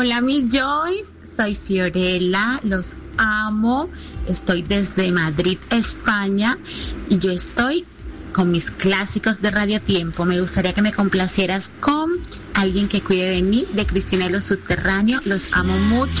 Hola, mi Joyce, soy Fiorella, los amo, estoy desde Madrid, España, y yo estoy con mis clásicos de Radio Tiempo. Me gustaría que me complacieras con Alguien que cuide de mí, de Cristina y los Subterráneos. Los amo mucho.